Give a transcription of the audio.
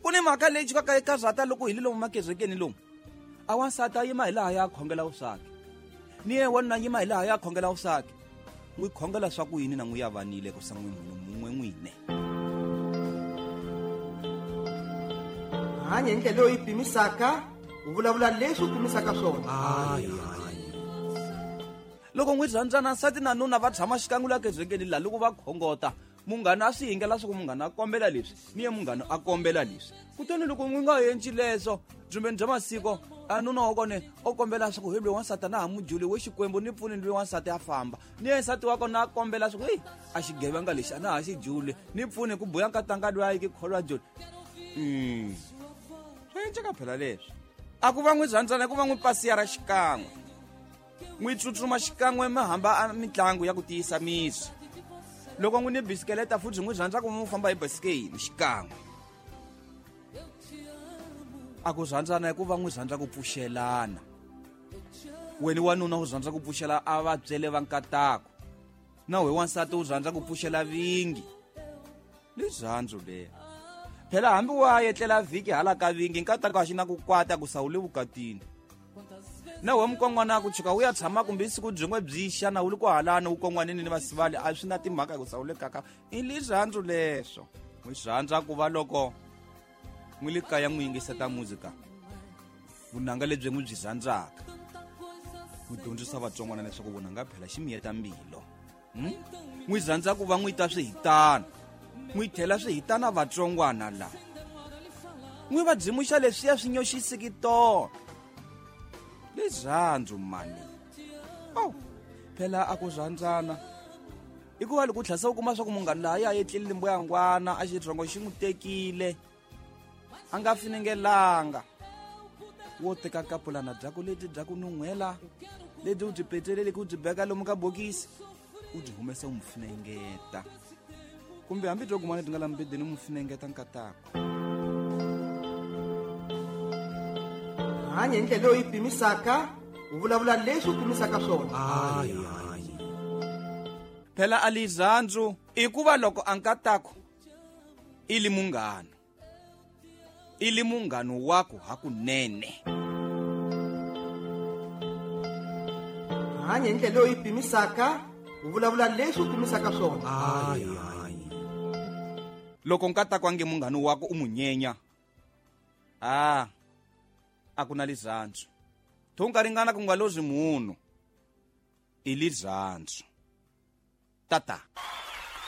ku ni mhaka leyi chikaka eka zata loko hi lomu makezekeni lomu a wansati a yima hi laha ya khongela usake ni ye wanuna yima hi laha ya khongela usake n'wi khongela swa ku yini na n'wi yavanile ku sa n'wi munhu mumwe n'wine hanya hi ndlela leyi pimisaka u vulavula leswi u pimisaka swona. loko n'wi rhandzana nsati na nuna va tshama xikan'we la kezekeni laha loko va khongota munghana a swi yingela swa ku munghana a kombela leswi ni ye munghana a kombela leswi kutani loko n'wi nga endli leswo byimbeni bya masiko a nuna wa kone o kombela swa ku hi loyi wansati na ha mujule we xikwembu ni pfuni loyi wansati a famba ni ye nsati wa kona a kombela swa ku heyi a xigevanga lexi a na ha xi jule ni pfuni ku buya nkatanga loyi a yiki kholwa jule swi enceka phela leswi a ku va n'wi rhandzana ku va n'wi pasiyara xikan'we n'wi tsutsuma xikan'we mi hamba a mitlangu ya ku tiyisa misi loko n'wi ni bisikeleta futhi n'wi rhandza ku mu famba hi basikeli xikan'we a ku rhandzana hi ku va n'wi rhandza ku pfuxelana weni wanuna u rhandza ku pfuxela a va byele va nkatako na we wansati u rhandza ku pfuxela vingi ni rhandzu leyi phela hambi wa yetlela vhiki hala ka vingi nkatako a xi na ku kwata ku sawule vukatini na we mukongwana ku tshuka wu ya tshama kumbe siku byin'we byixa na wu li ku halana wu kongwanini ni vasivali a swi na timhaka hi ku sawulekaka i li rhandzu leswo n'wi rhandza ku va loko n'wi le kaya n'wi yingiseta muzika vunanga lebyi n'wi byi rhandzaka n'wi dyondzisa vatsongwana leswaku vunanga phela xi miyeta mbilo n'wi rhandza ku va n'wi ta swihitana n'wi thlela swihitana vatsongwana laha n'wi va dzimuxa leswiya swi nyoxisikitona li rhandzu mani phela a ku rhandzana i ku va loko u tlhasa u kuma swa ku munghana laha ya yetleli limbo yangwana a xitsongo xi n'wi tekile a nga finingelanga wo teka kapulana byakwe lebyi bya ku nun'hwela lebyi u byi peteleli ku byi beka lomu ka bokisi u byi humesa u mu finengeta kumbe hambi byo kumana byi nga laha mbedeni u mu finengeta nkatako hanya hi ndlela leyi pimisaka u vulavula leswi u pimisaka swona. phela a li rhandzu i ku va loko a nkatako i li munghano wako hakunene hanya hi ndlela leyi pimisaka u vulavula leswi u pimisaka swona. loko nkatako a nge munghano wako u mu nyenya a ku na lizandzu thunga ringana ku nga lozi munhu i lizandzu tata